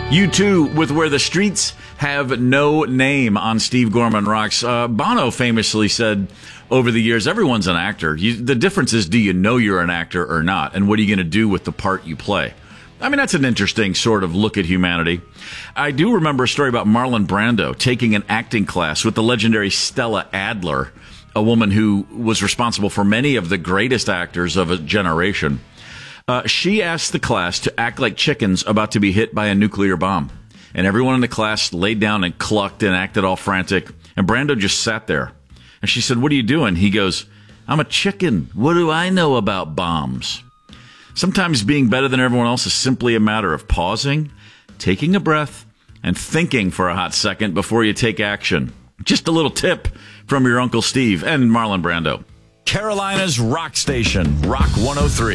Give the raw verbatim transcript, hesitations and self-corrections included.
You too, with Where the Streets Have No Name on Steve Gorman Rocks. Uh, Bono famously said over the years, everyone's an actor. You, the difference is, do you know you're an actor or not? And what are you going to do with the part you play? I mean, that's an interesting sort of look at humanity. I do remember a story about Marlon Brando taking an acting class with the legendary Stella Adler, a woman who was responsible for many of the greatest actors of a generation. Uh, she asked the class to act like chickens about to be hit by a nuclear bomb. And everyone in the class laid down and clucked and acted all frantic. And Brando just sat there. And she said, "What are you doing?" He goes, "I'm a chicken. What do I know about bombs?" Sometimes being better than everyone else is simply a matter of pausing, taking a breath, and thinking for a hot second before you take action. Just a little tip from your Uncle Steve and Marlon Brando. Carolina's Rock Station, Rock one oh three.